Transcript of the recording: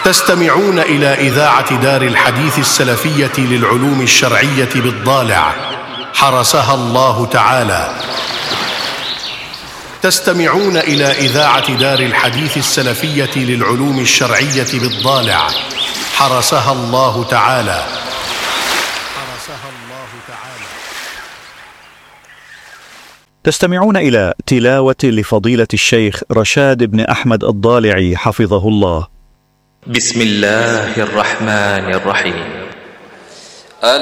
تستمعون إلى إذاعة دار الحديث السلفية للعلوم الشرعية بالضالع، حرسها الله تعالى. تستمعون إلى إذاعة دار الحديث السلفية للعلوم الشرعية بالضالع، حرسها الله تعالى. تستمعون إلى تلاوة لفضيلة الشيخ رشاد بن أحمد الضالعي حفظه الله. بسم الله الرحمن الرحيم.